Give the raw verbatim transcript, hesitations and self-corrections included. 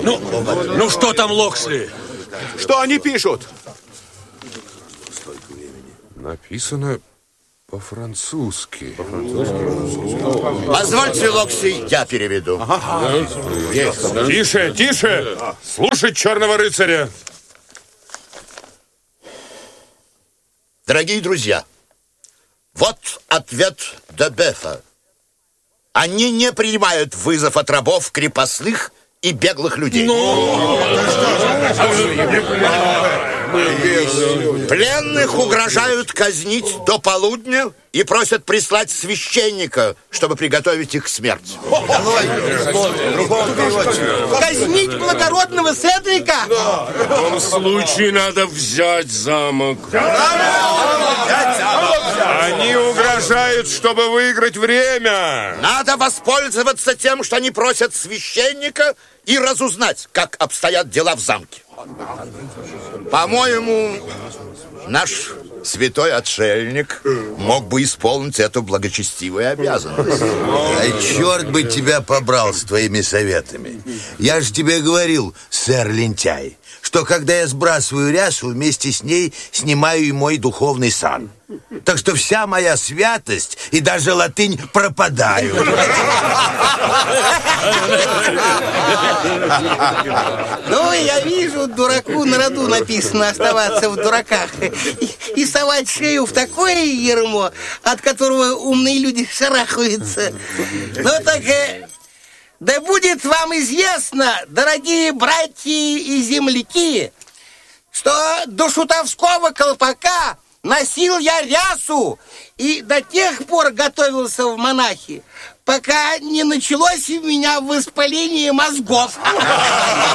Ну, ну что там, Локсли? Что они пишут? Написано по-французски. Позвольте, Локси, я переведу. Ага. Тише, тише! Слушать черного рыцаря! Дорогие друзья, вот ответ Д'Эбефа. Они не принимают вызов от рабов, крепостных и беглых людей. Пленных угрожают казнить до полудня и просят прислать священника, чтобы приготовить их к смерти. Казнить благородного Седрика? В таком случае надо взять замок. Они угрожают, чтобы выиграть время. Надо воспользоваться тем, что они просят священника, и разузнать, как обстоят дела в замке. По-моему, наш святой отшельник мог бы исполнить эту благочестивую обязанность. А черт бы тебя побрал с твоими советами. Я же тебе говорил, сэр Лентяй, что когда я сбрасываю рясу, вместе с ней снимаю и мой духовный сан. Так что вся моя святость и даже латынь пропадают. Ну, я вижу, дураку на роду написано оставаться в дураках и, и совать шею в такое ермо, от которого умные люди шарахаются. Ну, так... Да будет вам известно, дорогие братья и земляки, что до шутовского колпака носил я рясу и до тех пор готовился в монахи, пока не началось у меня воспаление мозгов.